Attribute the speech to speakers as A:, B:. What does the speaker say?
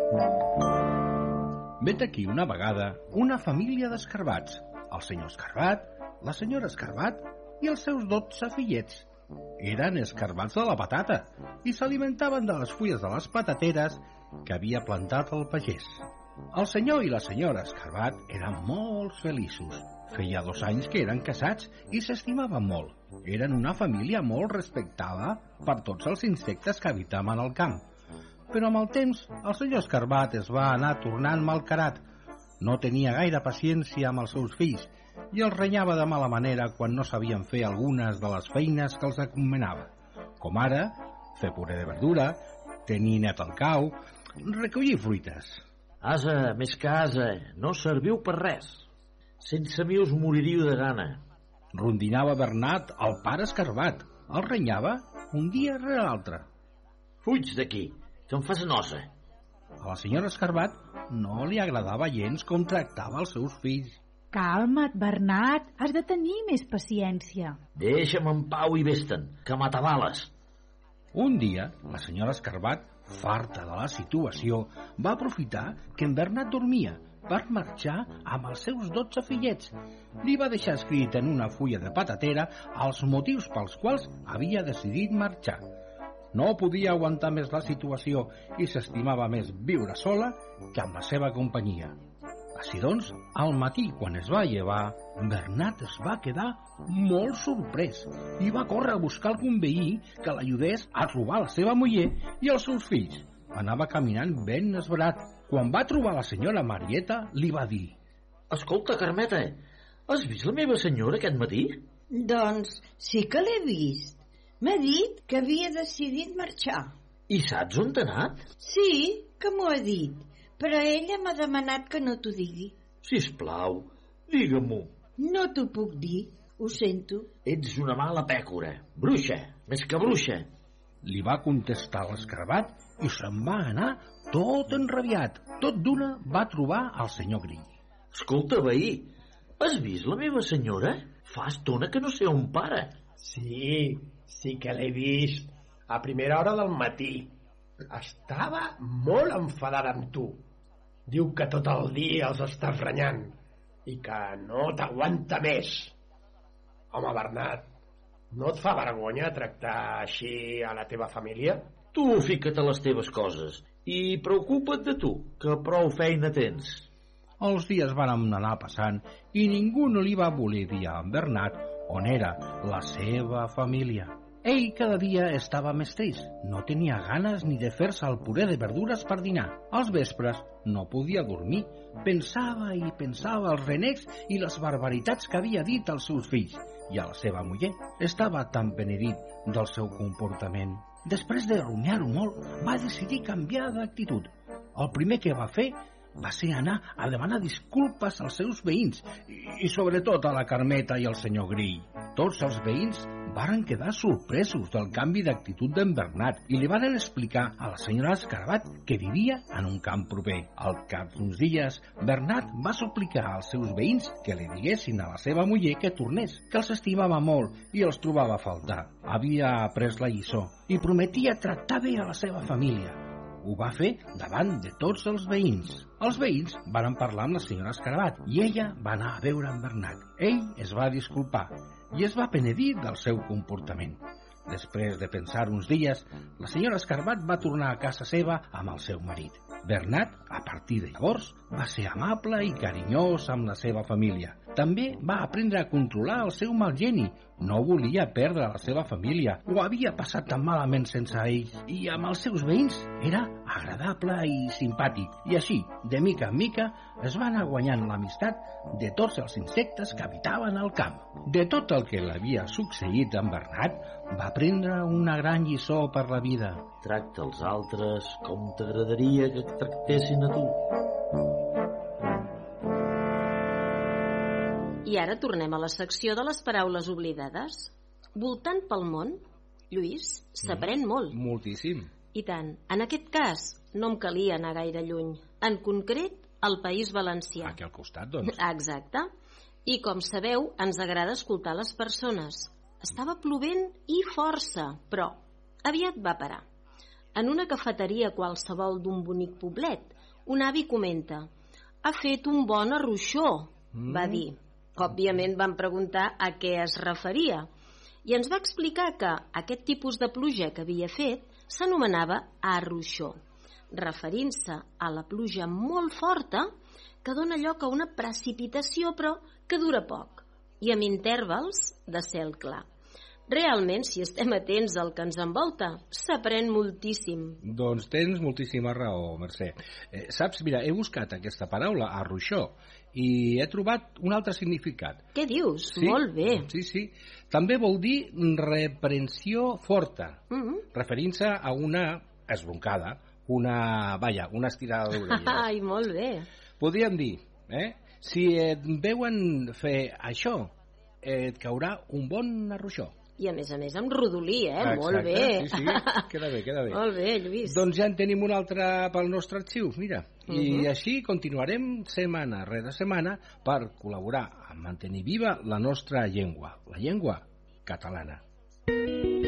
A: Vet aquí una vegada una família d'escarbats, el senyor Escarbat, la senyora Escarbat i els seus 12 fillets. Eren escarbats de la patata i s'alimentaven de les fulles de les patateres que havia plantat el pagès. El senyor i la senyora Escarbat eren molt feliços. Feia 2 anys que eren casats i s'estimaven molt. Eren una família molt respectada per tots els insectes que habitaven al camp. Però amb el temps el senyor Escarbat es va anar tornant malcarat. No tenia gaire paciència amb els seus fills i els renyava de mala manera quan no sabien fer algunes de les feines que els encomanava, com ara fer puré de verdura, tenir net al cau, recollir fruites.
B: Asa, més que asa, no serviu per res. Sense mi us moriríeu de gana.
A: Rondinava Bernat, el pare Escarbat. El renyava un dia rere l'altre.
B: Fuig d'aquí, que em fas nosa.
A: A la senyora Escarbat no li agradava gens com tractava els seus fills.
C: Calma't, Bernat, has de tenir més paciència.
B: Deixa'm en pau i vés-te'n, que m'atabales.
A: Un dia, la senyora Escarbat, farta de la situació, va aprofitar que en Bernat dormia per marxar amb els seus 12 fillets. Li va deixar escrit en una fulla de patatera els motius pels quals havia decidit marxar. No podia aguantar més la situació i s'estimava més viure sola que amb la seva companyia. Així doncs, al matí, quan es va llevar, Bernat es va quedar molt sorprès i va córrer a buscar algun veí que l'ajudés a trobar la seva muller i els seus fills. Anava caminant ben esverat. Quan va trobar la senyora Marieta, li va dir:
B: Escolta, Carmeta, has vist la meva senyora aquest matí?
D: Doncs sí que l'he vist. M'ha dit que havia decidit marxar.
B: I saps on t'ha anat?
D: Sí, que m'ho ha dit, però ella m'ha demanat que no t'ho digui.
B: Sisplau, digue-m'ho.
D: No t'ho puc dir, ho sento.
B: Ets una mala pècora, bruixa, més que bruixa.
A: Li va contestar l'Escarbat i se'n va anar tot enrabiat. Tot d'una va trobar el senyor Grill.
B: Escolta, veí, has vist la meva senyora? Fa estona que no sé on para.
E: Sí que l'he vist. A primera hora del matí. Estava molt enfadada amb tu. Diu que tot el dia els estàs renyant i que no t'aguanta més. Home, Bernat, no et fa vergonya tractar així a la teva família?
B: Tu fica't a les teves coses i preocupa't de tu, que prou feina tens.
A: Els dies van anar passant i ningú no li va voler dir a en Bernat on era la seva família. Ell cada dia estava més trist. No tenia ganes ni de fer-se el puré de verdures per dinar. Als vespres no podia dormir. Pensava i pensava els renecs i les barbaritats que havia dit als seus fills i a la seva muller. Estava tan penedit del seu comportament. Després de rumiar-ho molt, va decidir canviar d'actitud. El primer que va fer va ser anar a demanar disculpes als seus veïns i sobretot a la Carmeta i al senyor Grill. Tots els veïns varen quedar sorpresos del canvi d'actitud d'en Bernat i li varen explicar a la senyora Escarbat que vivia en un camp proper. Al cap d'uns dies, Bernat va suplicar als seus veïns que li diguessin a la seva muller que tornés, que els estimava molt i els trobava a faltar. Havia après la lliçó i prometia tractar bé a la seva família. Ho va fer davant de tots els veïns. Els veïns varen parlar amb la senyora Escarbat i ella va anar a veure en Bernat. Ell es va disculpar i es va penedir del seu comportament. Després de pensar uns dies, la senyora Escarbat va tornar a casa seva amb el seu marit. Bernat, a partir de llavors, va ser amable i carinyós amb la seva família. També va aprendre a controlar el seu mal geni. No volia perdre la seva família. Ho havia passat tan malament sense ells. I amb els seus veïns era agradable i simpàtic. I així, de mica en mica, es va anar guanyant l'amistat de tots els insectes que habitaven al camp. De tot el que l'havia succeït amb Bernat, va aprendre una gran lliçó per la vida.
B: Tracta els altres com t'agradaria que et tractessin a tu.
F: I ara tornem a la secció de les paraules oblidades. Voltant pel món, Lluís, s'aprèn molt.
A: Moltíssim.
F: I tant. En aquest cas, no em calia anar gaire lluny. En concret, al País Valencià.
A: Aquí al costat, doncs.
F: Exacte. I com sabeu, ens agrada escoltar les persones. Estava plovent i força, però aviat va parar. En una cafeteria qualsevol d'un bonic poblet, un avi comenta: «Ha fet un bon arruixó», va dir. Òbviament vam preguntar a què es referia i ens va explicar que aquest tipus de pluja que havia fet s'anomenava arruixó, referint-se a la pluja molt forta que dona lloc a una precipitació però que dura poc i amb intervals de cel clar. Realment, si estem atents al que ens envolta, s'aprèn moltíssim.
A: Doncs tens moltíssima raó, Mercè. Saps, mira, he buscat aquesta paraula, arruixó, i he trobat un altre significat.
F: Què dius?
A: Sí,
F: molt bé.
A: Sí. També vol dir reprensió forta, referint-se a una esbroncada, una estirada d'orelles.
F: Ai, molt bé.
A: Podríem dir, si et veuen fer això, et caurà un bon arruixó.
F: I a més amb rodolí,
A: Exacte,
F: molt bé.
A: Sí, queda bé.
F: Molt bé, Lluís.
A: Doncs ja en tenim un altre pel nostre arxiu, mira. I així continuarem setmana rere setmana per col·laborar a mantenir viva la nostra llengua, la llengua catalana.